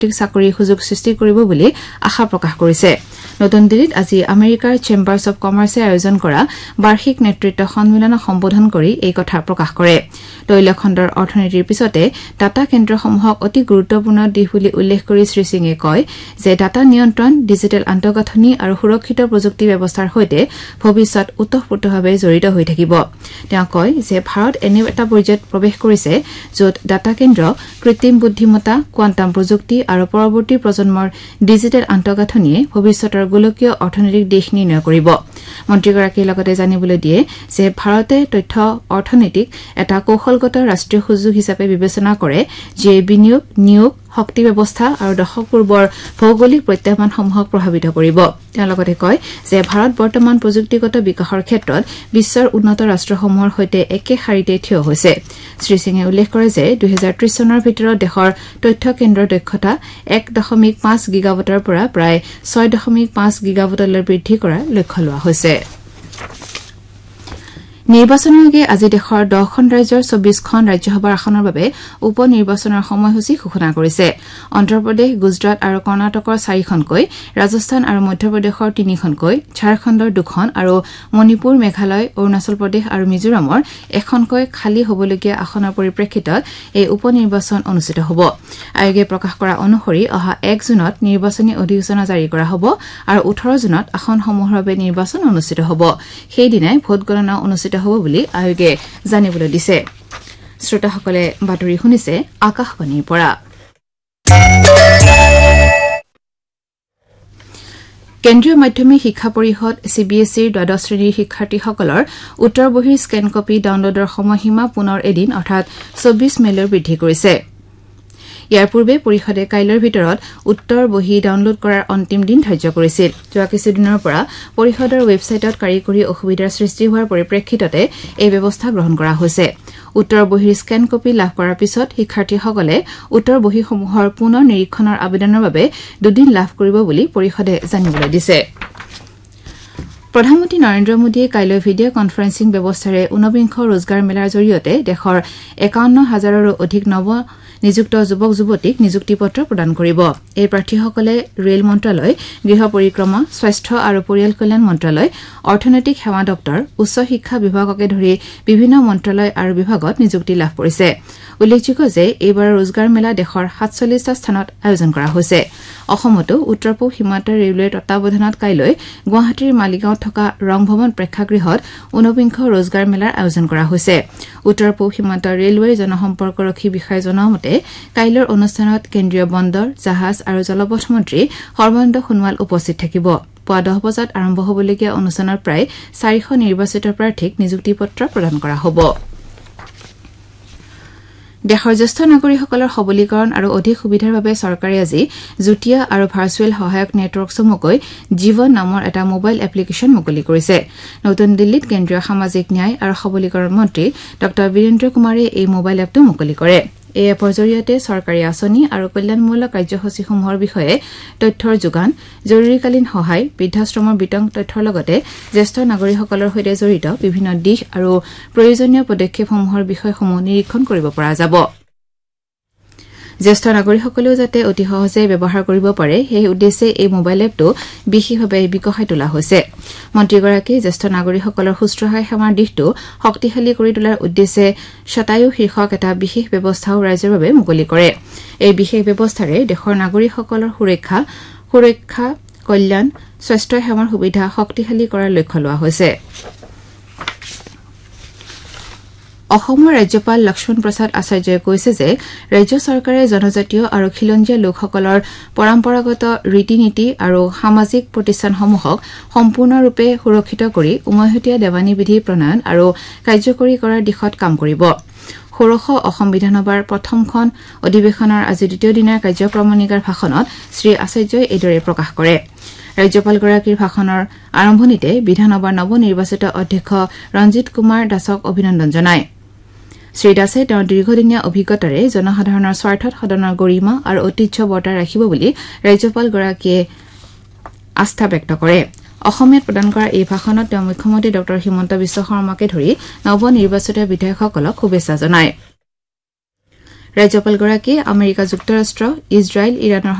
চাকৰিৰ সুযোগ সৃষ্টি কৰিব বুলি আশা প্ৰকাশ কৰিছে নতুন দিল্লীত আজি আমেৰিকাৰ চেম্বাৰ্ছ অব কমাৰ্চে আয়োজন কৰা বাৰ্ষিক নেতৃত্ব সন্মিলনক সম্বোধন কৰি এই কথা প্ৰকাশ কৰে তৈল খণ্ডৰ অৰ্থনীতিৰ পিছতে ডাটা কেন্দ্ৰসমূহক অতি গুৰুত্বপূৰ্ণ দিশ বুলি উল্লেখ কৰি শ্ৰী সিঙে কয় যে ডাটা নিয়ন্ত্ৰণ ডিজিটেল আন্তঃগাঁথনি আৰু সুৰক্ষিত প্ৰযুক্তি ব্যৱস্থাৰ সৈতে ভৱিষ্যত ওতঃপ্ৰোতভাৱে জড়িত হৈ থাকিব তেওঁ কয় যে ভাৰত এনে এটা পৰ্যায়ত প্ৰৱেশ কৰিছে য'ত ডাটা কেন্দ্ৰ কৃত্ৰিম বুদ্ধিমত্তা কোৱাণ্টাম প্ৰযুক্তি আৰু পৰৱৰ্তী প্ৰজন্মৰ ডিজিটেল আন্তঃগাঁথনিয়ে ভৱিষ্যতৰ গোলকীয় অৰ্থনৈতিক দিশ নিৰ্ণয় কৰিব মন্ত্ৰীগৰাকীয়ে লগতে জানিবলৈ দিয়ে যে ভাৰতে তথ্য অৰ্থনীতিক এটা কৌশলগত ৰাষ্ট্ৰীয় সুযোগ হিচাপে বিবেচনা কৰে যিয়ে বিনিয়োগ নিয়োগ শক্তি ব্যৱস্থা আৰু দশক পূৰ্বৰ ভৌগোলিক প্ৰত্যাহ্বানসমূহক প্ৰভাৱিত কৰিব তেওঁ লগতে কয় যে ভাৰত বৰ্তমান প্ৰযুক্তিগত বিকাশৰ ক্ষেত্ৰত বিশ্বৰ উন্নত ৰাষ্ট্ৰসমূহৰ সৈতে একে শাৰীতে থিয় হৈছে শ্ৰী সিঙে উল্লেখ কৰে যে 2030 চনৰ ভিতৰত দেশৰ তথ্য কেন্দ্ৰৰ দক্ষতা 1.5 গিগাৱাটৰ পৰা প্ৰায় 6.5 গিগাৱাটলৈ বৃদ্ধি কৰাৰ লক্ষ্য লোৱা হৈছে নিৰ্বাচনৰ আগে আজি দেশৰ 10খন ৰাজ্যৰ 24খন ৰাজ্যসভাৰ আসনৰ বাবে উপ নিৰ্বাচনৰ সময়সূচী ঘোষণা কৰিছে অন্ধ্ৰপ্ৰদেশ গুজৰাট আৰু কৰ্ণাটকৰ 4খনকৈ ৰাজস্থান আৰু মধ্যপ্ৰদেশৰ 3খনকৈ ঝাৰখণ্ডৰ 2খন আৰু মণিপুৰ মেঘালয় অৰুণাচল প্ৰদেশ আৰু মিজোৰামৰ এখনকৈ খালী হ'বলগীয়া আসনৰ পৰিপ্ৰেক্ষিতত এই উপ নিৰ্বাচন অনুষ্ঠিত হ'ব আয়োগে প্ৰকাশ কৰা অনুসৰি অহা 1 জুনত নিৰ্বাচনী অধিসূচনা জাৰি কৰা হ'ব আৰু 18 জুনত আসনসমূহৰ বাবে নিৰ্বাচন অনুষ্ঠিত হ'ব সেই দিনাই ভোট গণনা অনুষ্ঠিত হ'ব বুলি আয়োগে জানিবলৈ দিছে শ্ৰোতাসকলে বাতৰি শুনিছে আকাশবাণীৰ পৰা কেন্দ্ৰীয় মাধ্যমিক শিক্ষা পৰিষদ চিবিএছইৰ দ্বাদশ শ্ৰেণীৰ শিক্ষাৰ্থীসকলৰ উত্তৰ বহীৰ স্কেন কপি ডাউনলোডৰ সময়সীমা পুনৰ এদিন অৰ্থাৎ 24 মেলৈ বৃদ্ধি কৰিছে ইয়াৰ পূৰ্বে পৰিষদে কাইলৈৰ ভিতৰত উত্তৰ বহী ডাউনলোড কৰাৰ অন্তিম দিন ধাৰ্য কৰিছিল যোৱা কিছুদিনৰ পৰা পৰিষদৰ ৱেবছাইটত কাৰিকৰী অসুবিধাৰ সৃষ্টি হোৱাৰ পৰিপ্ৰেক্ষিততে এই ব্যৱস্থা গ্ৰহণ কৰা হৈছে উত্তৰ বহীৰ স্কেন কপি লাভ কৰাৰ পিছত শিক্ষাৰ্থীসকলে উত্তৰ বহীসমূহৰ পুনৰ নিৰীক্ষণৰ আবেদনৰ বাবে দুদিন লাভ কৰিব বুলি পৰিষদে জানিবলৈ দিছে প্ৰধানমন্ত্ৰী নৰেন্দ্ৰ মোদীয়ে কাইলৈ ভিডিঅ' কনফাৰেন্সিং ব্যৱস্থাৰে ঊনবিংশ ৰোজগাৰ মেলাৰ জৰিয়তে দেশৰ 51,000ৰো অধিক নৱ নিযুক্ত যুৱক যুৱতীক নিযুক্তি পত্ৰ প্ৰদান কৰিব এই প্ৰাৰ্থীসকলে ৰেল মন্ত্ৰালয় গৃহ পৰিক্ৰমা স্বাস্থ্য আৰু পৰিয়াল কল্যাণ মন্ত্ৰালয় অৰ্থনৈতিক সেৱা দপ্তৰ উচ্চ শিক্ষা বিভাগকে ধৰি বিভিন্ন মন্ত্ৰালয় আৰু বিভাগত নিযুক্তি লাভ কৰিছে উল্লেখযোগ্য যে এইবাৰৰ ৰোজগাৰ মেলা দেশৰ 47টা স্থানত আয়োজন কৰা হৈছে অসমতো উত্তৰ পূব সীমান্ত ৰেলৱেৰ তত্বাৱধানত কাইলৈ গুৱাহাটীৰ মালিগাঁৱত থকা ৰং ভৱন প্ৰেক্ষাগৃহত ঊনবিংশ ৰোজগাৰ মেলাৰ আয়োজন কৰা হৈছে উত্তৰ পূব সীমান্ত ৰেলৱেৰ জনসম্পৰ্কৰক্ষী বিষয়াই জনোৱা মতে কাইলৈৰ অনুষ্ঠানত কেন্দ্ৰীয় বন্দৰ জাহাজ আৰু জলপথ মন্ত্ৰী সৰ্বানন্দ সোণোৱাল উপস্থিত থাকিব পুৱা 10 বজাত আৰম্ভ হ'বলগীয়া অনুষ্ঠানৰ প্ৰায় 400 নিৰ্বাচিত প্ৰাৰ্থীক নিযুক্তি পত্ৰ প্ৰদান কৰা হ'ব দেশৰ জ্যেষ্ঠ নাগৰিকসকলৰ সবলীকৰণ আৰু অধিক সুবিধাৰ বাবে চৰকাৰে আজি যুটীয়া আৰু ভাৰ্চুৱেল সহায়ক নেটৱৰ্ক চমুকৈ জীৱন নামৰ এটা মোবাইল এপ্লিকেশ্যন মুকলি কৰিছে নতুন দিল্লীত কেন্দ্ৰীয় সামাজিক ন্যায় আৰু সবলীকৰণ মন্ত্ৰী ড বীৰেন্দ্ৰ কুমাৰে এই মোবাইল এপটো মুকলি কৰে এই এপৰ জৰিয়তে চৰকাৰী আঁচনি আৰু কল্যাণমূলক কাৰ্যসূচীসমূহৰ বিষয়ে তথ্যৰ যোগান জৰুৰীকালীন সহায় বৃদ্ধাশ্ৰমৰ বিতং তথ্যৰ লগতে জ্যেষ্ঠ নাগৰিকসকলৰ সৈতে জড়িত বিভিন্ন দিশ আৰু প্ৰয়োজনীয় পদক্ষেপসমূহৰ বিষয়সমূহ নিৰীক্ষণ কৰিব পৰা যাব জ্যেষ্ঠ নাগৰিকসকলেও যাতে অতি সহজে ব্যৱহাৰ কৰিব পাৰে সেই উদ্দেশ্যে এই মোবাইল এপটো বিশেষভাৱে বিকশাই তোলা হৈছে মন্ত্ৰীগৰাকীয়ে জ্যেষ্ঠ নাগৰিকসকলৰ শুশ্ৰূষা সেৱাৰ দিশটো শক্তিশালী কৰি তোলাৰ উদ্দেশ্যে শতায়ু শীৰ্ষক এটা বিশেষ ব্যৱস্থাও ৰাইজৰ বাবে মুকলি কৰে এই বিশেষ ব্যৱস্থাৰে দেশৰ নাগৰিকসকলৰ সুৰক্ষা কল্যাণ স্বাস্থ্য সেৱাৰ সুবিধা শক্তিশালী কৰাৰ লক্ষ্য লোৱা হৈছে অসমৰ ৰাজ্যপাল লক্ষ্মণ প্ৰসাদ আচাৰ্যই কৈছে যে ৰাজ্য চৰকাৰে জনজাতীয় আৰু খিলঞ্জীয়া লোকসকলৰ পৰম্পৰাগত ৰীতি নীতি আৰু সামাজিক প্ৰতিষ্ঠানসমূহক সম্পূৰ্ণৰূপে সুৰক্ষিত কৰি উমৈহতীয়া দেৱানী বিধি প্ৰণয়ন আৰু কাৰ্যকৰী কৰাৰ দিশত কাম কৰিব ষোড়শ অসম বিধানসভাৰ প্ৰথমখন অধিৱেশনৰ আজি দ্বিতীয় দিনাৰ কাৰ্যক্ৰমণিকাৰ ভাষণত শ্ৰী আচাৰ্যই এইদৰে প্ৰকাশ কৰে ৰাজ্যপালগৰাকীৰ ভাষণৰ আৰম্ভণিতে বিধানসভাৰ নৱনিৰ্বাচিত অধ্যক্ষ ৰঞ্জিত কুমাৰ দাসক অভিনন্দন জনায় শ্ৰীদাসে তেওঁৰ দীৰ্ঘদিনীয়া অভিজ্ঞতাৰে জনসাধাৰণৰ স্বাৰ্থত সদনৰ গৰিমা আৰু ঐতিহ্য বৰ্তাই ৰাখিব বুলি ৰাজ্যপালগৰাকীয়ে আস্থা ব্যক্ত কৰে অসমীয়াত প্ৰদান কৰা এই ভাষণত তেওঁ মুখ্যমন্ত্ৰী ড হিমন্ত বিশ্ব শৰ্মাকে ধৰি নৱনিৰ্বাচিত বিধায়কসকলক শুভেচ্ছা জনায় ৰাজ্যপালগৰাকীয়ে আমেৰিকা যুক্তৰাষ্ট্ৰ ইজৰাইল ইৰাণৰ